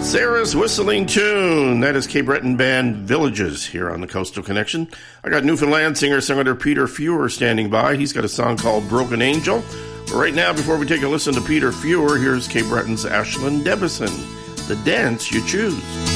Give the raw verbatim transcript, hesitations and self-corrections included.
Sarah's whistling tune. That is Cape Breton band Villages here on the Coastal Connection. I got Newfoundland singer-songwriter Peter Feuer standing by. He's got a song called Broken Angel. But right now, before we take a listen to Peter Feuer, here's Cape Breton's Ashlyn Debison, The Dance You Choose.